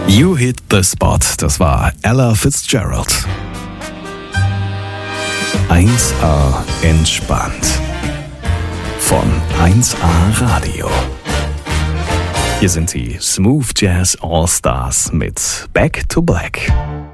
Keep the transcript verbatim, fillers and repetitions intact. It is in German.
You Hit the Spot, das war Ella Fitzgerald. eins A entspannt. Von eins A Radio. Hier sind die Smooth Jazz All Stars mit Back to Black.